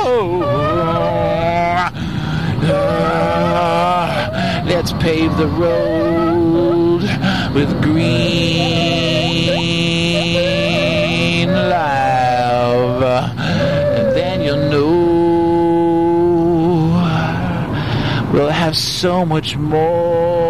Let's pave the road with green love, and then you'll know we'll have so much more.